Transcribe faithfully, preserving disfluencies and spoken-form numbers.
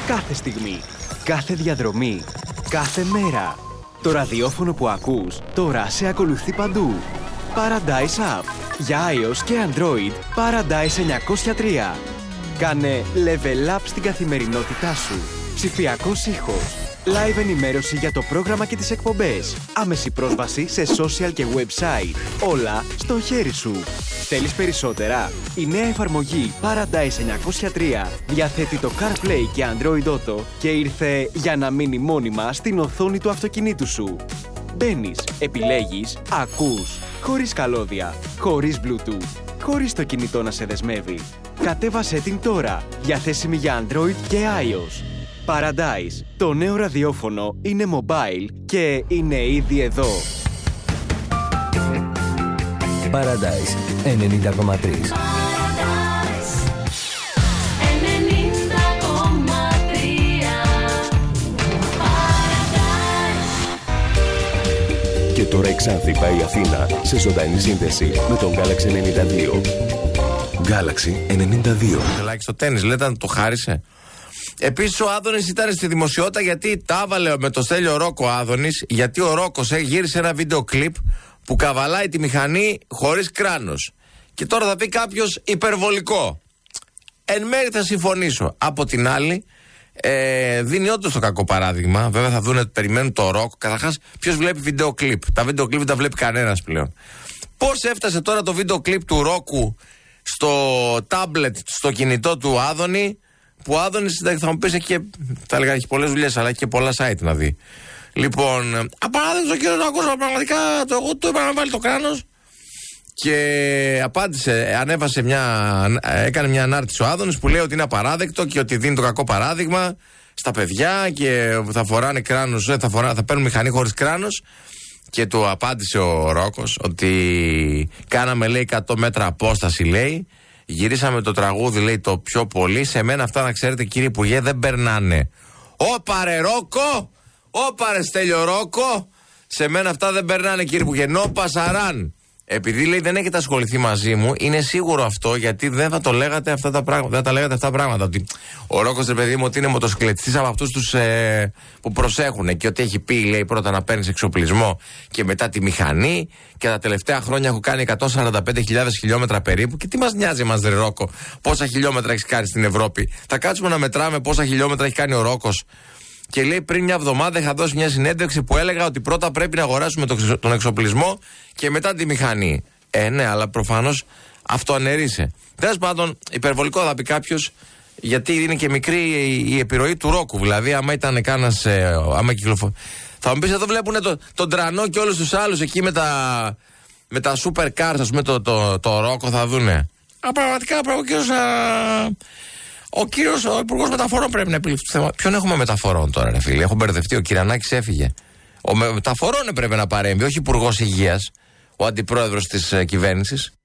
Κάθε στιγμή, κάθε διαδρομή, κάθε μέρα. Το ραδιόφωνο που ακούς τώρα σε ακολουθεί παντού. Paradise App. Για iOS και Android, Paradise εννιακόσια τρία. Κάνε level up στην καθημερινότητά σου. Ψηφιακός ήχος. Live ενημέρωση για το πρόγραμμα και τις εκπομπές. Άμεση πρόσβαση σε social και website. Όλα στο χέρι σου. Θέλεις περισσότερα? Η νέα εφαρμογή Paradise εννιακόσια τρία διαθέτει το CarPlay και Android Auto και ήρθε για να μείνει μόνιμα στην οθόνη του αυτοκινήτου σου. Μπαίνεις, επιλέγεις, ακούς, χωρίς καλώδια, χωρίς Bluetooth, χωρίς το κινητό να σε δεσμεύει. Κατέβασέ την τώρα, διαθέσιμη για Android και iOS. Paradise, το νέο ραδιόφωνο είναι mobile και είναι ήδη εδώ. Paradise ενενήντα κόμμα τρία. Και τώρα η Ξάνθη πάει η Αθήνα σε ζωντανή σύνδεση με τον Galaxy ενενήντα δύο. Galaxy ενενήντα δύο. Ελάχιστο στο τένις, λέτε να το χάρισε. Επίσης ο Άδωνης ήταν στη δημοσιότητα γιατί τα έβαλε με το Στέλιο Ρόκο ο Άδωνης, γιατί ο Ρόκος ε, γύρισε ένα βίντεο κλιπ που καβαλάει τη μηχανή χωρίς κράνος. Και τώρα θα πει κάποιος υπερβολικό. Εν μέρει θα συμφωνήσω. Από την άλλη, ε, δίνει όντως το κακό παράδειγμα. Βέβαια θα δουν, περιμένουν το Ρόκο. Καταρχάς, ποιος βλέπει βίντεο κλιπ? Τα βίντεο κλιπ δεν τα βλέπει κανένας πλέον. Πώς έφτασε τώρα το βίντεο κλιπ του Ρόκου στο τάμπλετ, στο κινητό του Άδωνη, που ο Άδωνης θα μου πεις έχει, θα έλεγα, έχει πολλές δουλειές, αλλά έχει και πολλά site να δει. Λοιπόν, απαράδεκτο κύριο να ακούσω, πραγματικά το, εγώ του είπα να βάλει το κράνος. Και απάντησε, ανέβασε μια, έκανε μια ανάρτηση ο Άδωνης που λέει ότι είναι απαράδεκτο και ότι δίνει το κακό παράδειγμα στα παιδιά και θα φοράνε κράνος, θα, φορά, θα παίρνουν μηχανή χωρίς κράνος. Και του απάντησε ο Ρόκος ότι κάναμε, λέει, εκατό μέτρα απόσταση, λέει. Γυρίσαμε το τραγούδι, λέει, το πιο πολύ. Σε μένα αυτά, να ξέρετε, κύριε Υπουργέ, δεν περνάνε. Όπαρε Ρόκο! Όπαρε Στέλιο Ρόκο! Σε μένα αυτά δεν περνάνε, κύριε Υπουργέ. Νο πασαράν. Επειδή, λέει, δεν έχετε ασχοληθεί μαζί μου, είναι σίγουρο αυτό, γιατί δεν θα το λέγατε αυτά τα πράγματα. Δεν θα τα λέγατε αυτά τα πράγματα. Ότι ο Ρόκος, ρε παιδί μου, ότι είναι μοτοσυκλετιστής από αυτούς τους ε, που προσέχουν και ότι έχει πει, λέει, πρώτα να παίρνεις εξοπλισμό και μετά τη μηχανή. Και τα τελευταία χρόνια έχω κάνει εκατόν σαράντα πέντε χιλιάδες χιλιόμετρα περίπου. Και τι μας νοιάζει εμάς, ρε Ρόκο, πόσα χιλιόμετρα έχεις κάνει στην Ευρώπη? Θα κάτσουμε να μετράμε πόσα χιλιόμετρα έχει κάνει ο Ρόκος? Και λέει, πριν μια εβδομάδα είχα δώσει μια συνέντευξη που έλεγα ότι πρώτα πρέπει να αγοράσουμε το, τον εξοπλισμό και μετά τη μηχανή. Ε, ναι, αλλά προφανώς αυτό αναιρείσαι. Τέλος πάντων, υπερβολικό θα πει κάποιος, γιατί είναι και μικρή η, η επιρροή του Ρόκου. Δηλαδή, άμα ήταν κάνας, ε, άμα κυκλοφορεί. Θα μου πεις, εδώ βλέπουν το, τον Τρανό και όλους τους άλλους εκεί με τα, με τα super cars, ας πούμε, το, το, το, το Ρόκο θα δούνε. Α, πραγματικά, πραγματικά, ο κύριος, ο Υπουργός Μεταφορών πρέπει να επιληφθεί το θέμα. Ποιον έχουμε μεταφορών τώρα, ρε φίλε? Έχω μπερδευτεί. Ο Κυρανάκης έφυγε. Ο Μεταφορών έπρεπε να παρέμβει, όχι Υπουργός Υγείας, ο αντιπρόεδρος της ε, κυβέρνησης.